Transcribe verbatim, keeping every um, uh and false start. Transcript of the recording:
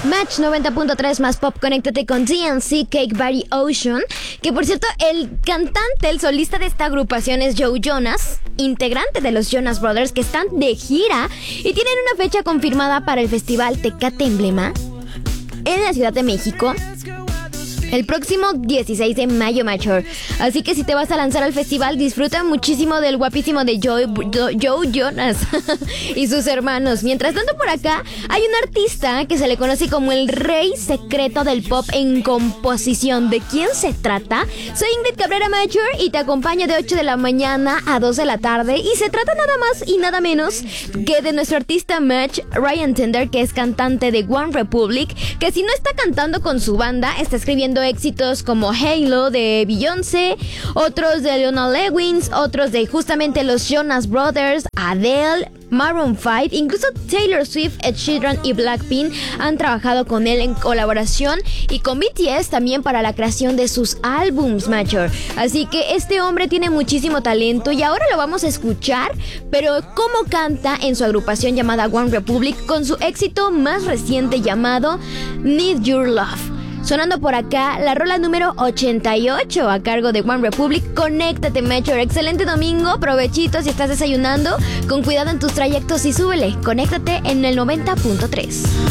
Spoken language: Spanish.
Match noventa punto tres más pop, conéctate con D N C Cake Body Ocean. Que por cierto, el cantante, el solista de esta agrupación es Joe Jonas, integrante de los Jonas Brothers, que están de gira y tienen una fecha confirmada para el festival Tecate Emblema en la Ciudad de México el próximo dieciséis de mayo, Macho. Así que si te vas a lanzar al festival, disfruta muchísimo del guapísimo de Joe, Joe Jonas y sus hermanos. Mientras tanto, por acá hay un artista que se le conoce como el rey secreto del pop en composición. ¿De quién se trata? Soy Ingrid Cabrera, Macho, y te acompaño de ocho de la mañana a dos de la tarde. Y se trata nada más y nada menos que de nuestro artista Match, Ryan Tedder, que es cantante de One Republic, que si no está cantando con su banda, está escribiendo éxitos como Halo de Beyoncé, otros de Leona Lewis, otros de justamente los Jonas Brothers, Adele, Maroon cinco, incluso Taylor Swift, Ed Sheeran y Blackpink han trabajado con él en colaboración, y con B T S también para la creación de sus álbums, Macho. Así que este hombre tiene muchísimo talento y ahora lo vamos a escuchar, pero cómo canta en su agrupación llamada One Republic con su éxito más reciente llamado Need Your Love. Sonando por acá, la rola número ochenta y ocho a cargo de One Republic. Conéctate, Macho. Excelente domingo, provechito si estás desayunando. Con cuidado en tus trayectos y súbele. Conéctate en el noventa punto tres.